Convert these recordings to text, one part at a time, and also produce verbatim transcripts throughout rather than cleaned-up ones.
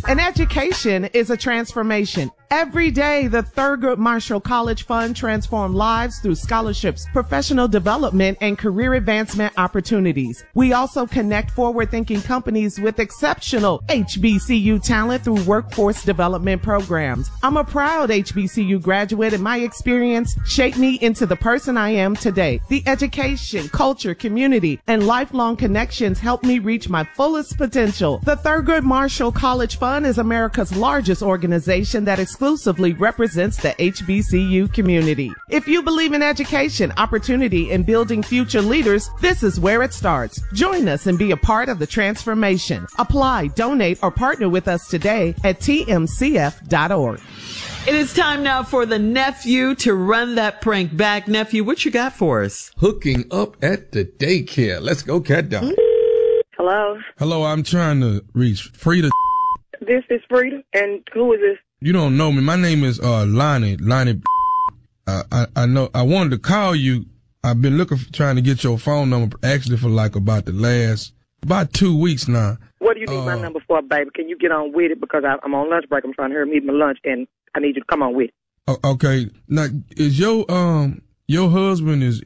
An education is a transformation. Every day, the Thurgood Marshall College Fund transforms lives through scholarships, professional development, and career advancement opportunities. We also connect forward-thinking companies with exceptional H B C U talent through workforce development programs. I'm a proud H B C U graduate, and my experience shaped me into the person I am today. The education, culture, community, and lifelong connections helped me reach my fullest potential. The Thurgood Marshall College Fund is America's largest organization that exclusively represents the H B C U community. If you believe in education, opportunity, and building future leaders, this is where it starts. Join us and be a part of the transformation. Apply, donate, or partner with us today at T M C F dot org. It is time now for the nephew to run that prank back. Nephew, what you got for us? Hooking up at the daycare. Let's go, Cat Dog. Hello? Hello, I'm trying to reach Frida. This is Frida, and who is this? You don't know me. My name is uh Lonnie. Lonnie. Uh, I I know. I wanted to call you. I've been looking for, trying to get your phone number actually for like about the last about two weeks now. What do you need uh, my number for, baby? Can you get on with it, because I, I'm on lunch break. I'm trying to hurry me eat my lunch, and I need you to come on with it. Uh, okay. Now, is your um your husband is?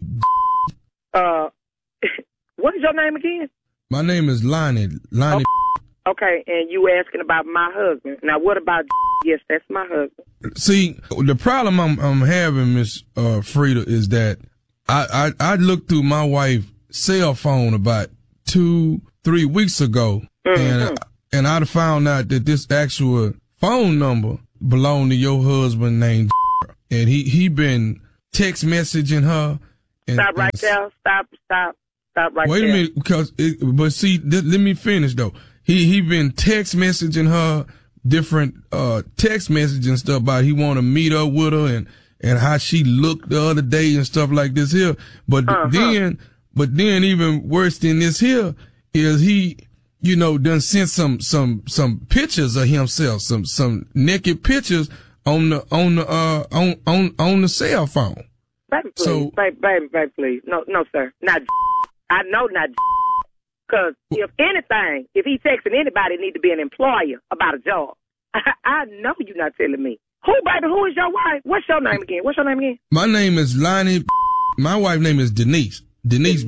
Uh, what is your name again? My name is Lonnie. Lonnie. Oh, okay, and you asking about my husband. Now, what about? Yes, that's my husband. See, the problem I'm I'm having, Miss uh, Frida, is that I, I I looked through my wife's cell phone about two three weeks ago, mm-hmm. and and I found out that this actual phone number belonged to your husband named, and he he been text messaging her. And, stop right and, there. Stop. Stop. Stop right wait there. Wait a minute, because it, but see, th- let me finish though. He he been text messaging her different uh text messaging stuff about he want to meet up with her and and how she looked the other day and stuff like this here. But uh-huh. then, but then even worse than this here is he, you know, done sent some some some pictures of himself, some some naked pictures on the on the uh on on on the cell phone. Baby, please, so, baby, baby, baby, please, no, no, sir, not. I know not. Because if anything, if he texting anybody, it need to be an employer about a job. I, I know you're not telling me. Who, baby, who is your wife? What's your name again? What's your name again? My name is Lonnie. My wife's name is Denise. Denise.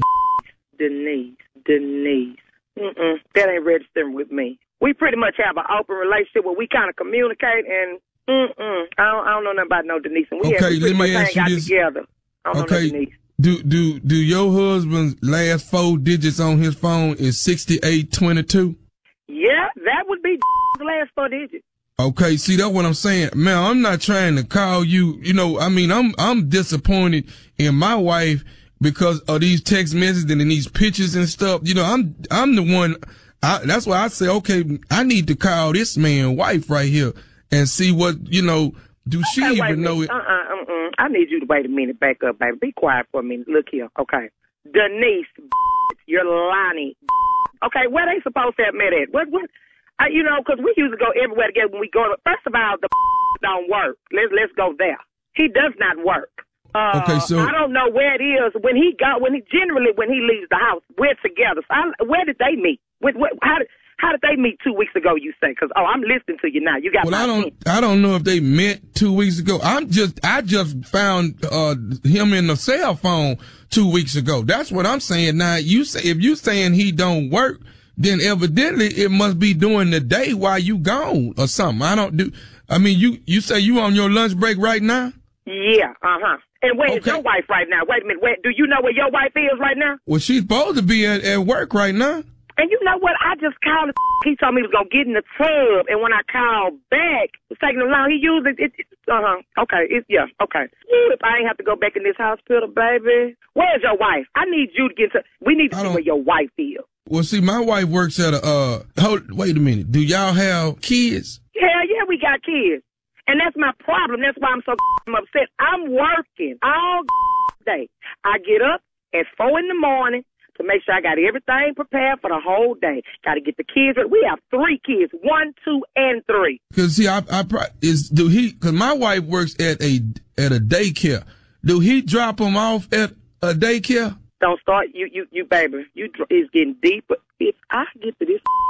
Denise. Denise. Mm-mm. That ain't registering with me. We pretty much have an open relationship where we kind of communicate, and mm-mm. I don't, I don't know nothing about no Denise. And we okay, have, we let me ask you this. Together. I don't okay. know no Denise. Do do do your husband's last four digits on his phone is sixty-eight twenty-two? Yeah, that would be the last four digits. Okay, see, that's what I'm saying. Man, I'm not trying to call you, you know, I mean, I'm I'm disappointed in my wife because of these text messages and these pictures and stuff. You know, I'm I'm the one, I, that's why I say, okay, I need to call this man wife right here and see what, you know, do okay, she even know it? Uh-uh, uh-uh. I need you to wait a minute, back up, baby. Be quiet for a minute. Look here, okay. Denise, you're Lonnie. Okay, where they supposed to have met at? What, what? Uh, you know, because we used to go everywhere together when we go to, first of all, the don't work. Let's, let's go there. He does not work. Uh, okay, so. I don't know where it is. When he got, when he, generally when he leaves the house, we're together. So I, where did they meet? With, what, how did, How did they meet two weeks ago, you say? Because, oh, I'm listening to you now. You got well, my I don't, opinion. I don't know if they met two weeks ago. I'm just, I just found, uh, him in the cell phone two weeks ago. That's what I'm saying. Now, you say, if you saying he don't work, then evidently it must be during the day while you gone or something. I don't do, I mean, you, you say you on your lunch break right now? Yeah, uh-huh. And where okay. is your wife right now? Wait a minute. Where, do you know where your wife is right now? Well, she's supposed to be at, at work right now. And you know what? I just called him. He told me he was going to get in the tub. And when I called back, it's taking him long. He used it. it, it uh-huh. Okay. It, yeah. Okay. If I ain't have to go back in this hospital, baby. Where's your wife? I need you to get to, we need to see where your wife is. Well, see, my wife works at a, uh, hold, wait a minute. Do y'all have kids? Hell yeah, we got kids. And that's my problem. That's why I'm so upset. I'm working all day. I get up at four in the morning to make sure I got everything prepared for the whole day. Got to get the kids. We have three kids, one, two, and three. Cause see, I, I is do he? Cause my wife works at a at a daycare. Do he drop them off at a daycare? Don't start, you, you, you, baby. You, it's getting deeper. If I get to this,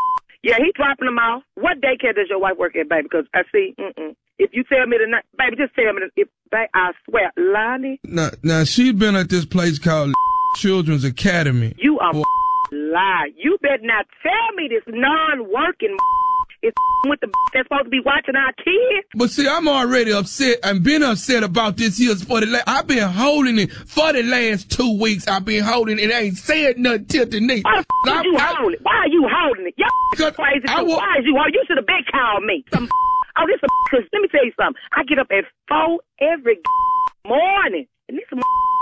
Yeah, he dropping them off. What daycare does your wife work at, baby? Because I see, mm-mm. If you tell me tonight, baby, just tell me. If, baby, I swear, Lonnie. Now, now she's been at this place called Children's Academy. You are for- lie. You better not tell me this non-working is with the that's supposed to be watching our kids. But see, I'm already upset. I've been upset about this here for the last, I've been holding it for the last two weeks. I've been holding it. I ain't said nothing till the next. Why the f- you holding it? Why are you holding it? Y'all crazy. I will, Why is you holding? You should have been called me. Some oh, this because let me tell you something. I get up at four every morning, and this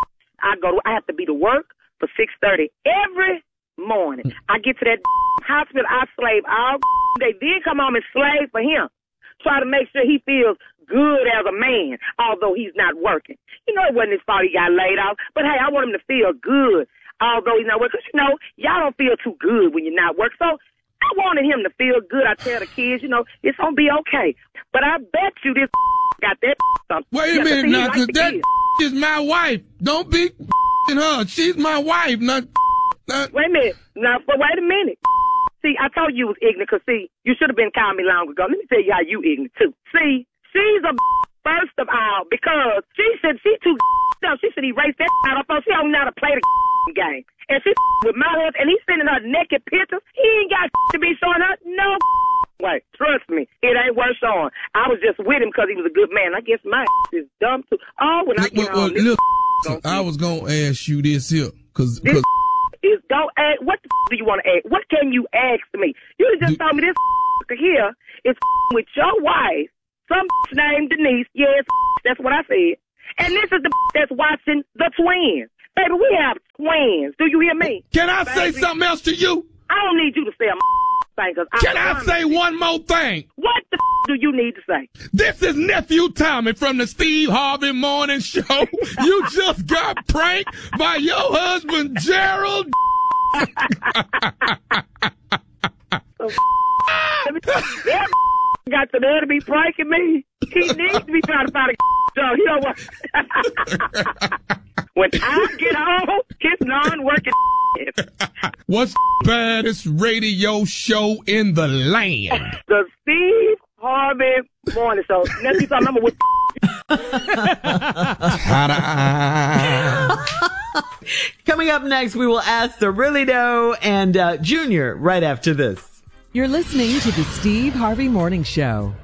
I go to. I have to be to work for six thirty every morning. I get to that hospital. I slave all day. Then come home and slave for him. Try to make sure he feels good as a man, although he's not working. You know, it wasn't his fault he got laid off. But, hey, I want him to feel good, although he's not working. Because, you know, y'all don't feel too good when you're not working. So I wanted him to feel good. I tell the kids, you know, it's going to be okay. But I bet you this got that something. Wait a minute now, because that is my wife. Don't be her. She's my wife, not... not wait a minute. Now, but wait a minute. See, I told you you was ignorant, because, see, you should have been calling me long ago. Let me tell you how you ignorant, too. See, she's a first of all, because she said she too She should erase that out of her. She don't know how to play the game. And she with my husband, and he's sending her naked pictures. He ain't got to be showing her no way. Trust me, it ain't worth showing. I was just with him because he was a good man. I guess my is dumb, too. Oh, when I get well, home, well, look, so I was going to ask you this here, because... is go ask, what the f- do you want to ask? What can you ask me? You just told me this f- here is f- with your wife, some f- named Denise. Yes, f- that's what I said. And this is the f- that's watching the twins. Baby, we have twins. Do you hear me? Can I Baby, say something else to you? I don't need you to say a thing. Cause Can I, I say one more thing? What the f- do you need to say? This is Nephew Tommy from the Steve Harvey Morning Show. You just got pranked by your husband, Gerald. so, that got the nerve to be pranking me. He needs to be trying to find a job. You know what? When I get home, his non-working. What's the baddest radio show in the land? The Steve Harvey Morning Show. Nephew Tommy, remember what? Coming up next, we will ask the Really Know and uh, Junior right after this. You're listening to the Steve Harvey Morning Show.